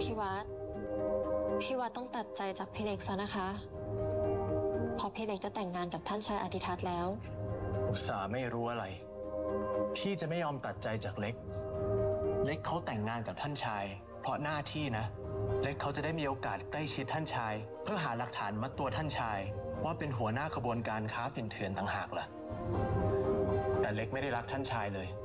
พี่วัดต้องตัดใจจากพี่เล็กซะนะคะเพราะพี่เล็กจะแต่งงานกับท่านชายอธิทัศน์แล้วอุตส่าห์ไม่รู้อะไรพี่จะไม่ยอมตัดใจจากเล็กเขาแต่งงานกับท่านชายเพราะหน้าที่นะเล็กเขาจะได้มีโอกาสใกล้ชิดท่านชายเพื่อหาหลักฐานมัดตัวท่านชายว่าเป็นหัวหน้าขบวนการค้าฝิ่นเถื่อนต่างหากล่ะแต่เล็กไม่ได้รักท่านชายเลย